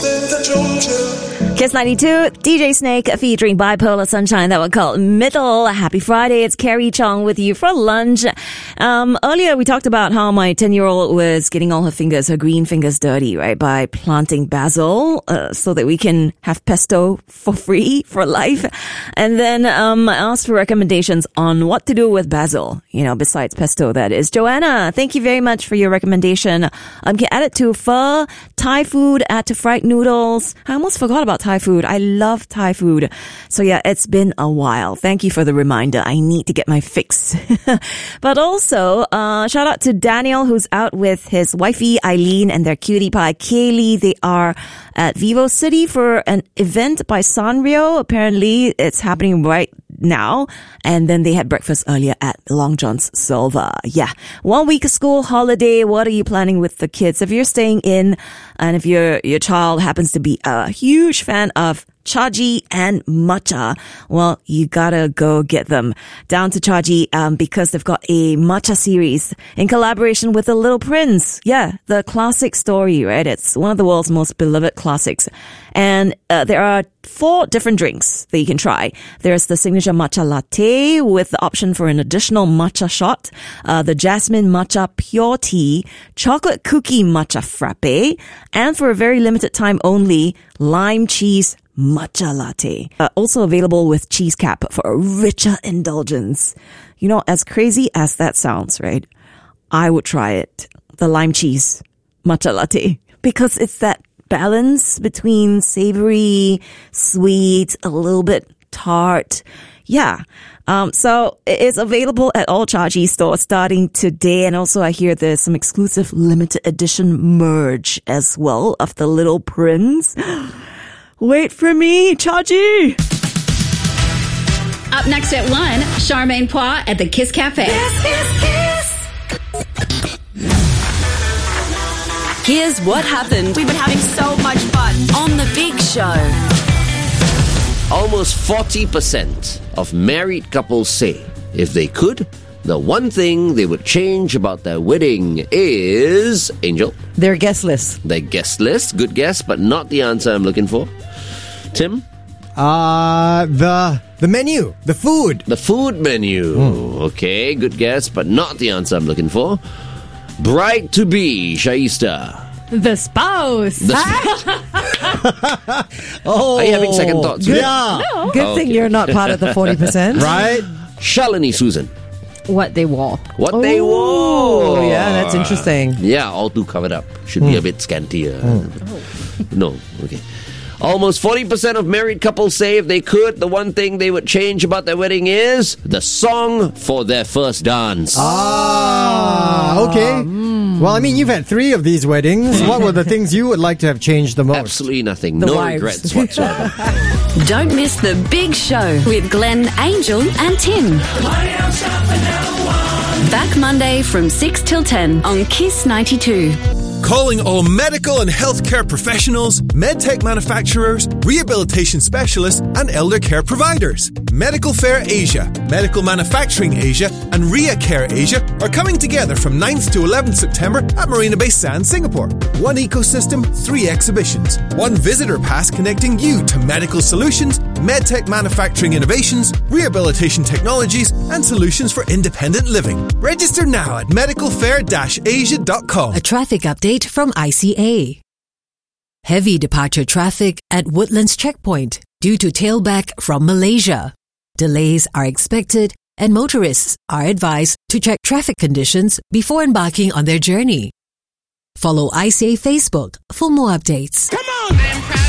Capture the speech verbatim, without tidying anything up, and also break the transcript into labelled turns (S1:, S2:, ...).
S1: Kiss ninety-two, D J Snake featuring Bipolar Sunshine. That one called Middle. Happy Friday. It's Carrie Chong with you for lunch. Um, earlier we talked about how my ten-year-old was getting all her fingers, her green fingers dirty, right, by planting basil uh, so that we can have pesto for free for life. And then um, I asked for recommendations on what to do with basil, you know, besides pesto, that is. Joanna, thank you very much for your recommendation. Um, can add it to pho, Thai food, add to fried noodles. I almost forgot about Thai food. I love Thai food. So yeah, it's been a while. Thank you for the reminder. I need to get my fix. But also, uh, shout out to Daniel, who's out with his wifey Eileen and their cutie pie Kaylee. They are at Vivo City for an event by Sanrio. Apparently, it's happening right now. And then they had breakfast earlier at Long John's Silver. Yeah. One week school holiday. What are you planning with the kids? If you're staying in and if your, your child happens to be a huge fan of Chaji and matcha, well, you gotta go get them down to Chaji um, because they've got a matcha series in collaboration with The Little Prince. Yeah, the classic story, right? It's one of the world's most beloved classics. And uh, there are four different drinks that you can try. There's the signature matcha latte with the option for an additional matcha shot, uh, the jasmine matcha pure tea, chocolate cookie matcha frappe, and for a very limited time only, lime cheese matcha latte. Uh, also available with cheese cap for a richer indulgence. You know, as crazy as that sounds, right? I would try it. The lime cheese matcha latte. Because it's that balance between savory, sweet, a little bit tart. Yeah. Um, so it's available at all Chaji stores starting today. And also I hear there's some exclusive limited edition merge as well of The Little Prince. Wait for me, Chaji!
S2: Up next at one, Charmaine Pois at the Kiss Cafe.
S3: This is Kiss.
S4: Here's what happened.
S3: We've been having so much fun
S4: on The Big Show.
S5: Almost forty percent of married couples say if they could, the one thing they would change about their wedding is... Angel?
S6: Their guest list.
S5: Their guest list. Good guess, but not the answer I'm looking for. Tim?
S7: Uh, the the menu. The food.
S5: The food menu. Mm. Okay, good guess, but not the answer I'm looking for. Bride-to-be, Shaista.
S8: The spouse.
S5: The
S7: spouse. Oh,
S5: are you having second thoughts?
S7: Good, yeah.
S8: No.
S6: Good
S5: oh,
S6: thing
S5: okay.
S6: you're not part of the forty percent.
S7: Right?
S5: Shalini, Susan.
S8: What they wore.
S5: What
S6: Ooh,
S5: they wore.
S6: Yeah, that's interesting.
S5: Yeah, all too covered up. Should
S7: mm.
S5: be a bit scantier.
S7: Mm.
S5: No, okay. Almost forty percent of married couples say if they could, the one thing they would change about their wedding is the song for their first dance.
S7: Ah, okay. Mm. Well, I mean, you've had three of these weddings. What were the things you would like to have changed the most?
S5: Absolutely nothing.
S6: The
S5: no
S6: wives.
S5: regrets whatsoever.
S4: Don't miss The Big Show with Glenn, Angel and Tim. Back Monday from six till ten on Kiss ninety-two.
S9: Calling all medical and healthcare professionals, medtech manufacturers, rehabilitation specialists, and elder care providers. Medical Fair Asia, Medical Manufacturing Asia, and Ria Care Asia are coming together from ninth to eleventh September at Marina Bay Sands, Singapore. One ecosystem, three exhibitions. One visitor pass connecting you to medical solutions, medtech manufacturing innovations, rehabilitation technologies, and solutions for independent living. Register now at medical fair dash asia dot com.
S10: A traffic update from I C A. Heavy departure traffic at Woodlands Checkpoint due to tailback from Malaysia. Delays are expected and motorists are advised to check traffic conditions before embarking on their journey. Follow I C A Facebook for more updates.
S9: Come on!